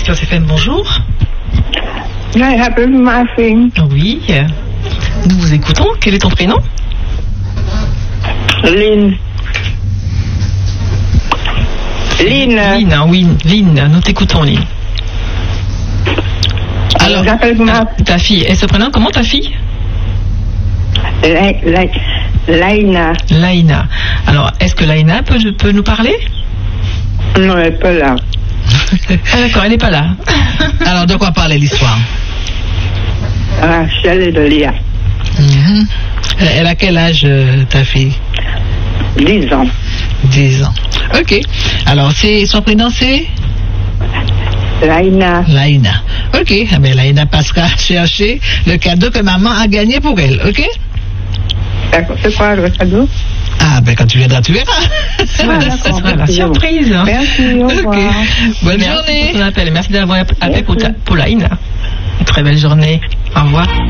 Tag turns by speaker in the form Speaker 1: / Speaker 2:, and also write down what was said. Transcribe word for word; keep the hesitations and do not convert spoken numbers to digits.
Speaker 1: sur C F M, bonjour.
Speaker 2: I have my thing.
Speaker 1: Oui, nous vous écoutons. Quel est ton prénom?
Speaker 2: Lynn. Lynn.
Speaker 1: Lynn, hein, oui, Lynn, nous t'écoutons, Lynn. Alors,
Speaker 2: j'appelle ma...
Speaker 1: ta fille, elle se prénomme comment, ta fille?
Speaker 2: La, la, Laïna.
Speaker 1: Laïna. Alors, est-ce que Laïna peut, peut nous parler?
Speaker 2: Non, elle n'est pas là.
Speaker 1: Ah d'accord, elle n'est pas là.
Speaker 3: Alors, de quoi parler l'histoire?
Speaker 2: Rachel et de Léa.
Speaker 3: Mm-hmm. Elle a quel âge, euh, ta fille?
Speaker 2: dix ans.
Speaker 3: dix ans. Ok. Alors, c'est, son prénom, c'est?
Speaker 2: Laïna.
Speaker 3: Laïna. Ok. Eh bien, Laïna passera chercher le cadeau que maman a gagné pour elle. Ok?
Speaker 2: D'accord. C'est quoi le cadeau?
Speaker 3: Ah, ben quand tu viendras, tu verras.
Speaker 1: Voilà, ça sera la surprise.
Speaker 2: Merci, au revoir.
Speaker 3: Okay. Bonne
Speaker 1: Merci
Speaker 3: journée.
Speaker 1: pour ton appel. Merci d'avoir appelé pour, ta, pour Laïna. Très belle journée. Au revoir.